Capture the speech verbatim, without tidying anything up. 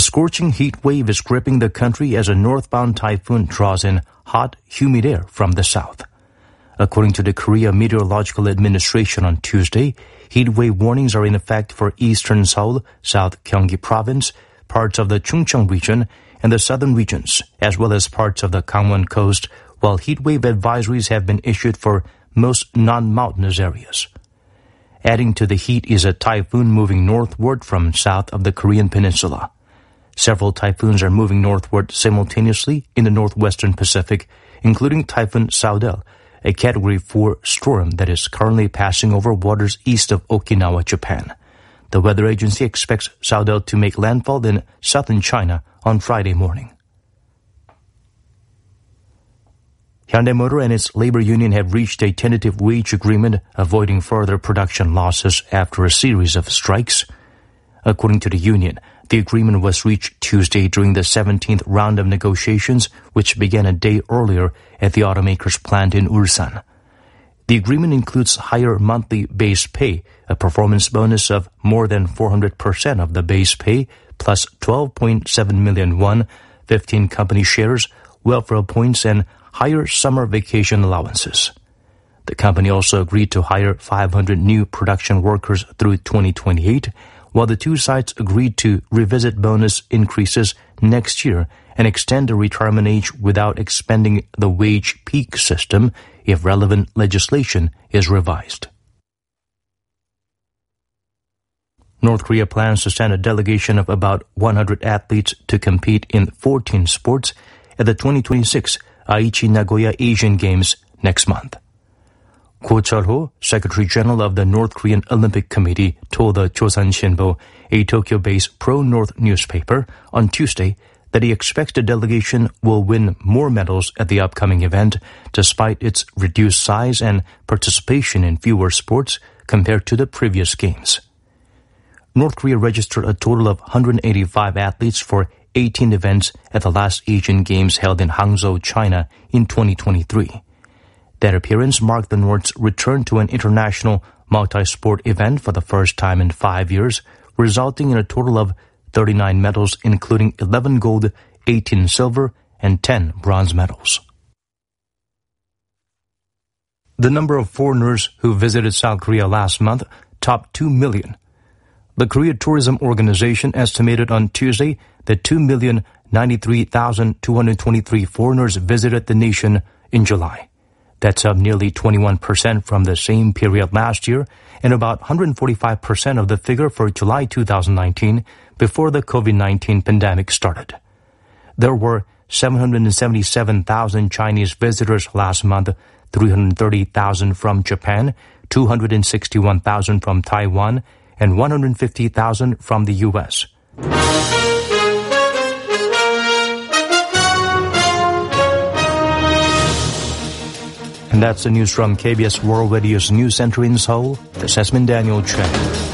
scorching heat wave is gripping the country as a northbound typhoon draws in hot, humid air from the south. According to the Korea Meteorological Administration on Tuesday, heat wave warnings are in effect for eastern Seoul, South Gyeonggi Province, parts of the Chungcheong region, and the southern regions, as well as parts of the Gangwon coast, while heat wave advisories have been issued for most non-mountainous areas. Adding to the heat is a typhoon moving northward from south of the Korean peninsula. Several typhoons are moving northward simultaneously in the northwestern Pacific, including Typhoon Saudel, a Category four storm that is currently passing over waters east of Okinawa, Japan. The weather agency expects Saudel to make landfall in southern China on Friday morning. Hyundai Motor and its labor union have reached a tentative wage agreement, avoiding further production losses after a series of strikes. According to the union, the agreement was reached Tuesday during the seventeenth round of negotiations, which began a day earlier at the automaker's plant in Ulsan. The agreement includes higher monthly base pay, a performance bonus of more than four hundred percent of the base pay, plus twelve point seven million won, fifteen company shares, welfare points, and higher summer vacation allowances. The company also agreed to hire five hundred new production workers through twenty twenty-eight, while the two sides agreed to revisit bonus increases next year and extend the retirement age without expanding the wage peak system if relevant legislation is revised. North Korea plans to send a delegation of about one hundred athletes to compete in fourteen sports at the twenty twenty-six Aichi Nagoya Asian Games next month. Ko Chul-ho, Secretary General of the North Korean Olympic Committee, told the Chosan Shinbo, a Tokyo-based pro-North newspaper, on Tuesday that he expects the delegation will win more medals at the upcoming event, despite its reduced size and participation in fewer sports compared to the previous games. North Korea registered a total of one hundred eighty-five athletes for eighteen events at the last Asian Games held in Hangzhou, China in twenty twenty-three. That appearance marked the North's return to an international multi-sport event for the first time in five years, resulting in a total of thirty-nine medals, including eleven gold, eighteen silver, and ten bronze medals. The number of foreigners who visited South Korea last month topped two million. The Korea Tourism Organization estimated on Tuesday that two million ninety-three thousand two hundred twenty-three foreigners visited the nation in July. That's up nearly twenty-one percent from the same period last year and about one hundred forty-five percent of the figure for July two thousand nineteen, before the covid nineteen pandemic started. There were seven hundred seventy-seven thousand Chinese visitors last month, three hundred thirty thousand from Japan, two hundred sixty-one thousand from Taiwan, and one hundred fifty thousand from the U S. And that's the news from K B S World Radio's News Center in Seoul. This has been Daniel Chen.